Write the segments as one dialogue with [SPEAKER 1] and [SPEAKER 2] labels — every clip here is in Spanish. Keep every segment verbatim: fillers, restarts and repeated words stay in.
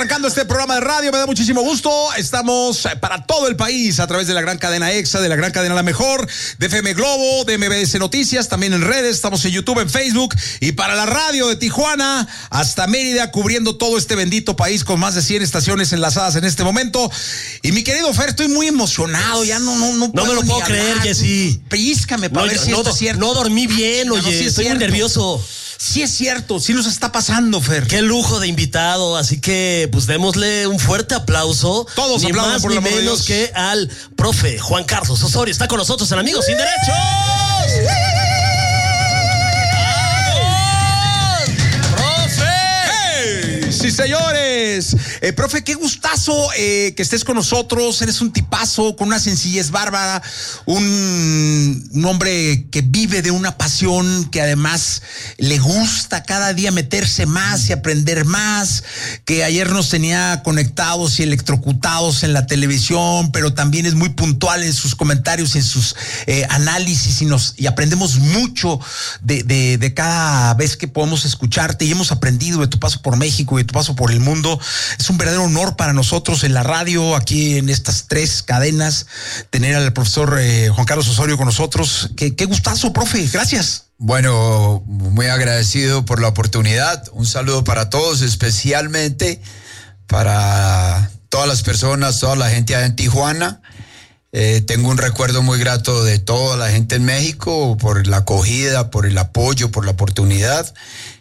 [SPEAKER 1] arrancando este programa de radio, me da muchísimo gusto. Estamos para todo el país a través de la gran cadena EXA, de la gran cadena La Mejor, de F M Globo, de M B S Noticias, también en redes, estamos en YouTube, en Facebook, y para la radio de Tijuana hasta Mérida, cubriendo todo este bendito país con más de cien estaciones enlazadas en este momento. Y mi querido Fer, estoy muy emocionado, ya no no no,
[SPEAKER 2] no me lo puedo creer, Jessy.
[SPEAKER 1] Pellízcame para
[SPEAKER 2] no,
[SPEAKER 1] ver si
[SPEAKER 2] no,
[SPEAKER 1] esto es cierto.
[SPEAKER 2] No dormí bien, oye,
[SPEAKER 1] no, sí
[SPEAKER 2] estoy muy nervioso.
[SPEAKER 1] Sí es cierto, sí nos está pasando, Fer.
[SPEAKER 2] Qué lujo de invitado, así que pues démosle un fuerte aplauso.
[SPEAKER 1] Todos
[SPEAKER 2] ni
[SPEAKER 1] aplaudan
[SPEAKER 2] más
[SPEAKER 1] por
[SPEAKER 2] ni
[SPEAKER 1] el amor de
[SPEAKER 2] menos
[SPEAKER 1] Dios.
[SPEAKER 2] que al profe Juan Carlos Osorio. Está con nosotros en Amigos Sin Derechos.
[SPEAKER 1] Sí, señores. Eh, profe, qué gustazo eh, que estés con nosotros. Eres un tipazo con una sencillez bárbara. Un, un hombre que vive de una pasión, que además le gusta cada día meterse más y aprender más. Que ayer nos tenía conectados y electrocutados en la televisión, pero también es muy puntual en sus comentarios, en sus eh, análisis, y, nos, y aprendemos mucho de, de, de cada vez que podemos escucharte. Y hemos aprendido de tu paso por México y de tu paso por el mundo. Es un verdadero honor para nosotros en la radio, aquí en estas tres cadenas, tener al profesor eh, Juan Carlos Osorio con nosotros. Qué, qué gustazo, profe. Gracias.
[SPEAKER 3] Bueno, muy agradecido por la oportunidad. Un saludo para todos, especialmente para todas las personas, toda la gente allá en Tijuana. Eh, tengo un recuerdo muy grato de toda la gente en México por la acogida, por el apoyo, por la oportunidad.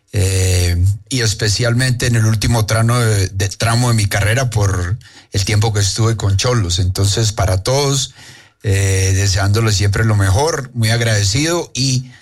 [SPEAKER 3] Eh, y especialmente en el último tramo de, de tramo de mi carrera por el tiempo que estuve con Xolos. Entonces, para todos, eh, deseándoles siempre lo mejor, muy agradecido y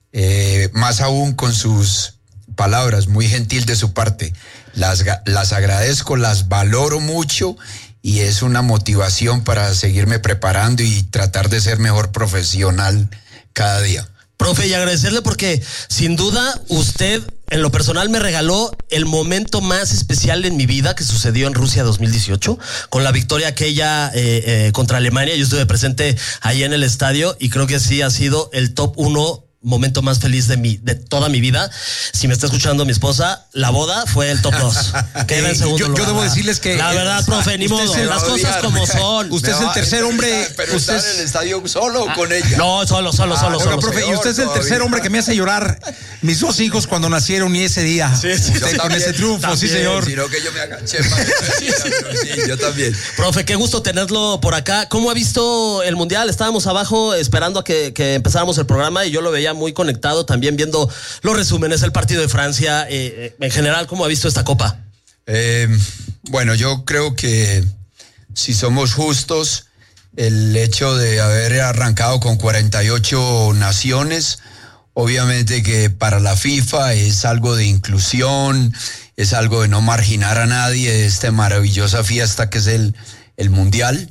[SPEAKER 3] eh, más aún con sus palabras, muy gentil de su parte. Las, las agradezco, las valoro mucho y es una motivación para seguirme preparando y tratar de ser mejor profesional cada día.
[SPEAKER 2] Profe, y agradecerle porque sin duda usted en lo personal me regaló el momento más especial en mi vida que sucedió en Rusia dos mil dieciocho, con la victoria aquella eh, eh, contra Alemania. Yo estuve presente ahí en el estadio y creo que sí ha sido el top uno momento más feliz de mi, de toda mi vida. Si me está escuchando mi esposa, la boda fue el top dos. Queda en segundo
[SPEAKER 1] yo,
[SPEAKER 2] lugar.
[SPEAKER 1] yo debo decirles que
[SPEAKER 2] la verdad,
[SPEAKER 1] eh,
[SPEAKER 2] profe, ni modo,
[SPEAKER 1] el,
[SPEAKER 2] las cosas como son.
[SPEAKER 1] Usted es el tercer hombre.
[SPEAKER 3] Pero
[SPEAKER 1] usted
[SPEAKER 3] está en el estadio solo o con ella.
[SPEAKER 2] No, solo, solo,
[SPEAKER 3] Ah,
[SPEAKER 2] solo,
[SPEAKER 3] no,
[SPEAKER 2] solo.
[SPEAKER 1] Profe, y usted es el tercer hombre que me hace llorar mis dos hijos cuando nacieron y ese día.
[SPEAKER 2] Sí, sí,
[SPEAKER 1] usted,
[SPEAKER 2] yo
[SPEAKER 1] con
[SPEAKER 3] también,
[SPEAKER 1] ese triunfo,
[SPEAKER 3] también,
[SPEAKER 1] sí, señor.
[SPEAKER 3] Sino que yo me agaché más. Sí, sí, sí, yo también.
[SPEAKER 2] Profe, qué gusto tenerlo por acá. ¿Cómo ha visto el Mundial? Estábamos abajo esperando a que, que empezáramos el programa y yo lo veía muy conectado, también viendo los resúmenes, el partido de Francia. Eh, en general, ¿cómo ha visto esta Copa?
[SPEAKER 3] Eh, bueno, yo creo que si somos justos, el hecho de haber arrancado con cuarenta y ocho naciones, obviamente que para la FIFA es algo de inclusión, es algo de no marginar a nadie de esta maravillosa fiesta que es el, el Mundial,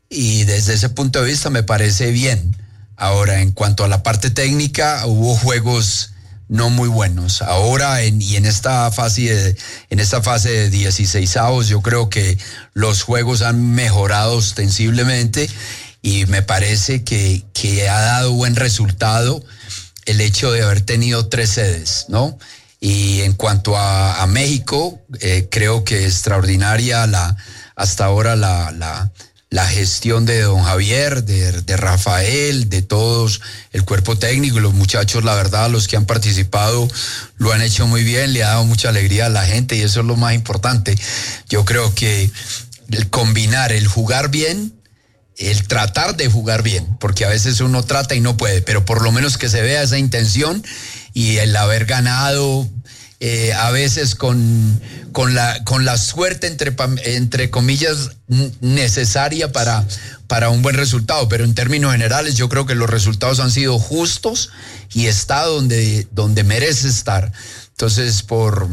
[SPEAKER 3] y desde ese punto de vista me parece bien. Ahora, en cuanto a la parte técnica, hubo juegos no muy buenos. Ahora en, y en esta fase de, en esta fase de dieciseisavos, yo creo que los juegos han mejorado ostensiblemente y me parece que, que ha dado buen resultado el hecho de haber tenido tres sedes, ¿no? Y en cuanto a, a México, eh, creo que extraordinaria la hasta ahora la, la la gestión de don Javier, de, de Rafael, de todos, el cuerpo técnico, los muchachos, la verdad, los que han participado lo han hecho muy bien, le ha dado mucha alegría a la gente y eso es lo más importante. Yo creo que el combinar, el jugar bien, el tratar de jugar bien, porque a veces uno trata y no puede, pero por lo menos que se vea esa intención y el haber ganado, eh, a veces con, con, la, con la suerte, entre, entre comillas, necesaria para, para un buen resultado, pero en términos generales yo creo que los resultados han sido justos y está donde, donde merece estar. Entonces, por,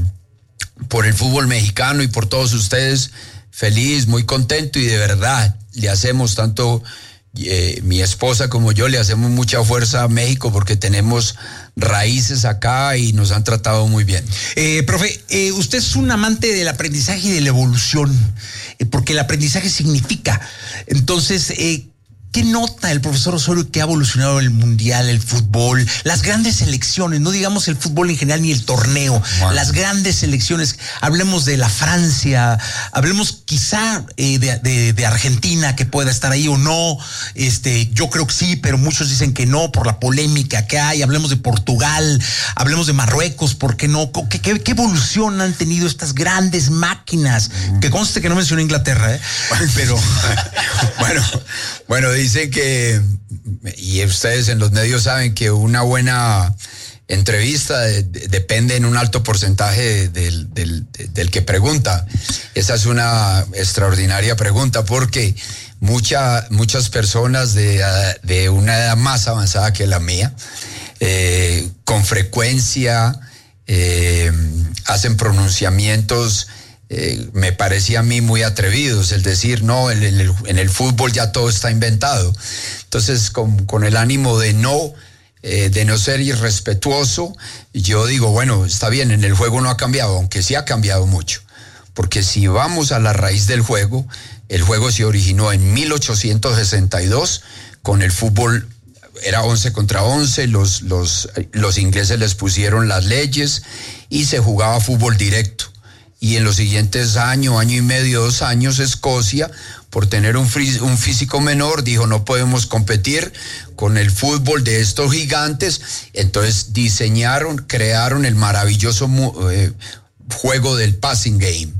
[SPEAKER 3] por el fútbol mexicano y por todos ustedes, feliz, muy contento y de verdad le hacemos tanto eh, mi esposa como yo, le hacemos mucha fuerza a México porque tenemos raíces acá y nos han tratado muy bien.
[SPEAKER 1] Eh, profe, eh, usted es un amante del aprendizaje y de la evolución, eh, porque el aprendizaje significa. Entonces, eh, ¿Qué nota el profesor Osorio que ha evolucionado el mundial, el fútbol, las grandes selecciones, no digamos el fútbol en general ni el torneo, bueno. las grandes selecciones? Hablemos de la Francia, hablemos quizá eh, de, de, de Argentina, que pueda estar ahí o no. Este, yo creo que sí, pero muchos dicen que no por la polémica que hay. Hablemos de Portugal, hablemos de Marruecos, ¿por qué no? ¿Qué, qué, qué evolución han tenido estas grandes máquinas? Que conste que no mencioné Inglaterra, ¿eh? Pero
[SPEAKER 3] bueno, bueno, dicen que, y ustedes en los medios saben que una buena entrevista de, de, depende en un alto porcentaje del, del, del que pregunta. Esa es una extraordinaria pregunta porque mucha, muchas personas de, de una edad más avanzada que la mía, eh, con frecuencia eh, hacen pronunciamientos Eh, me parecía a mí muy atrevidos, el decir, no, en el, en el fútbol ya todo está inventado. Entonces, con, con el ánimo de no, eh, de no ser irrespetuoso, yo digo, bueno, está bien, en el juego no ha cambiado, aunque sí ha cambiado mucho. Porque si vamos a la raíz del juego, el juego se originó en mil ochocientos sesenta y dos, con el fútbol, era once contra once, los, los, los ingleses les pusieron las leyes y se jugaba fútbol directo. Y en los siguientes años, año y medio, dos años, Escocia, por tener un, un físico menor, dijo, no podemos competir con el fútbol de estos gigantes. Entonces diseñaron, crearon el maravilloso eh, juego del passing game.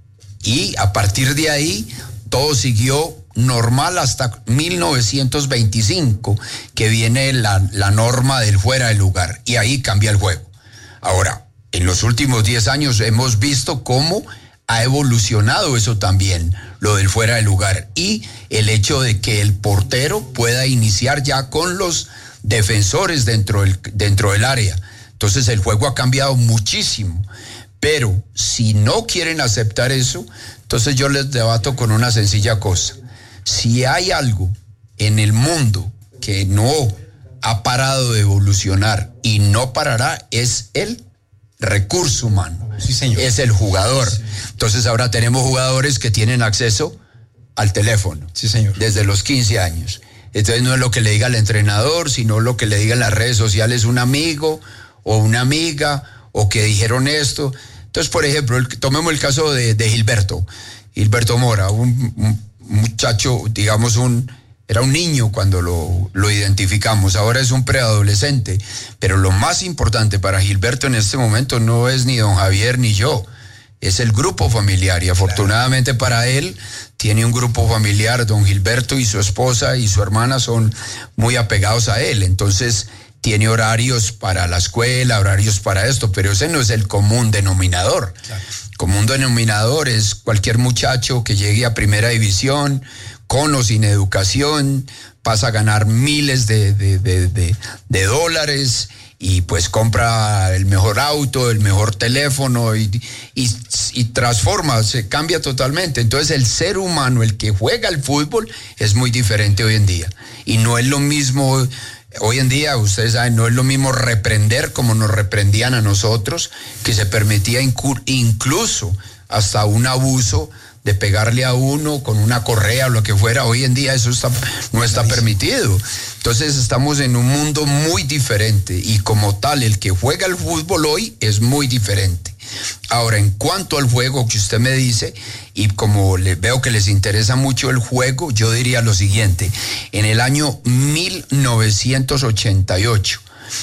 [SPEAKER 3] Y a partir de ahí, todo siguió normal hasta mil novecientos veinticinco, que viene la, la norma del fuera de lugar. Y ahí cambia el juego. Ahora, en los últimos diez años hemos visto cómo ha evolucionado eso también, lo del fuera de lugar, y el hecho de que el portero pueda iniciar ya con los defensores dentro del, dentro del área. Entonces el juego ha cambiado muchísimo, pero si no quieren aceptar eso, entonces yo les debato con una sencilla cosa. Si hay algo en el mundo que no ha parado de evolucionar y no parará, es el recurso humano,
[SPEAKER 1] sí, señor.
[SPEAKER 3] Es el jugador. Sí. Entonces ahora tenemos jugadores que tienen acceso al teléfono,
[SPEAKER 1] sí, señor.
[SPEAKER 3] Desde los quince años. Entonces no es lo que le diga el entrenador, sino lo que le diga en las redes sociales un amigo o una amiga, o que dijeron esto. Entonces, por ejemplo, el, tomemos el caso de, de Gilberto, Gilberto Mora, un, un muchacho, digamos un... Era un niño cuando lo, lo identificamos, ahora es un preadolescente, pero lo más importante para Gilberto en este momento no es ni don Javier ni yo, es el grupo familiar, y afortunadamente para él tiene un grupo familiar, don Gilberto y su esposa y su hermana son muy apegados a él, entonces tiene horarios para la escuela, horarios para esto, pero ese no es el común denominador. Claro. Común denominador es cualquier muchacho que llegue a primera división, con o sin educación, pasa a ganar miles de, de, de, de, de dólares y pues compra el mejor auto, el mejor teléfono y, y, y transforma, se cambia totalmente. Entonces el ser humano, el que juega al fútbol, es muy diferente hoy en día. Y no es lo mismo, hoy en día, ustedes saben, no es lo mismo reprender como nos reprendían a nosotros, que se permitía incu- incluso hasta un abuso de pegarle a uno con una correa o lo que fuera. Hoy en día eso está, no está permitido. Entonces estamos en un mundo muy diferente y como tal el que juega el fútbol hoy es muy diferente. Ahora, en cuanto al juego que usted me dice, y como le, veo que les interesa mucho el juego, yo diría lo siguiente. En el año mil novecientos ochenta y ocho,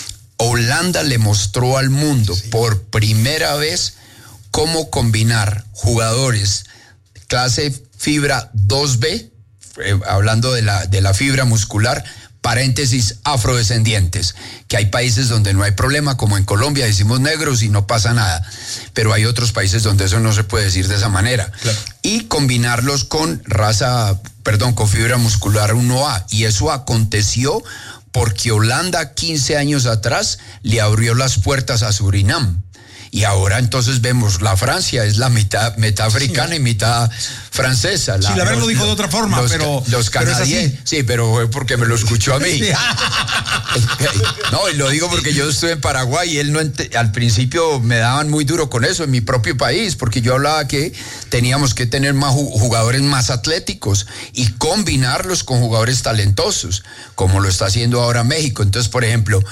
[SPEAKER 3] Holanda le mostró al mundo sí. por primera vez cómo combinar jugadores clase fibra dos B, eh, hablando de la, de la fibra muscular, paréntesis, afrodescendientes, que hay países donde no hay problema, como en Colombia decimos negros y no pasa nada, pero hay otros países donde eso no se puede decir de esa manera. Claro. Y combinarlos con raza, perdón, con fibra muscular uno A, y eso aconteció porque Holanda quince años atrás le abrió las puertas a Surinam. Y ahora entonces vemos la Francia, es la mitad, mitad africana sí. y mitad francesa.
[SPEAKER 1] La, sí, la verdad lo dijo de otra forma,
[SPEAKER 3] los,
[SPEAKER 1] pero...
[SPEAKER 3] Los canadienses, sí, pero fue porque me lo escuchó a mí.
[SPEAKER 1] Sí.
[SPEAKER 3] No, y lo digo porque yo estuve en Paraguay y él no ent- al principio me daban muy duro con eso en mi propio país, porque yo hablaba que teníamos que tener más jugadores más atléticos y combinarlos con jugadores talentosos, como lo está haciendo ahora México. Entonces, por ejemplo,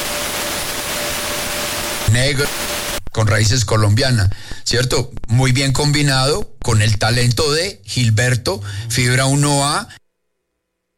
[SPEAKER 3] negro con raíces colombianas, ¿cierto? Muy bien combinado con el talento de Gilberto, fibra uno A.